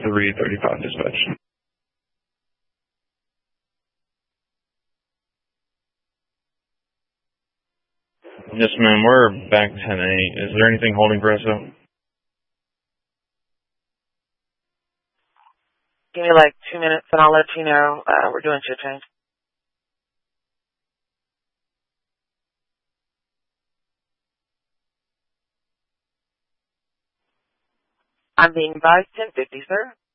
335 dispatch. Yes, ma'am. We're back 10-8. Is there anything holding Bresso? Give me like 2 minutes and I'll let you know. We're doing shift change. I'm being advised 1050, sir.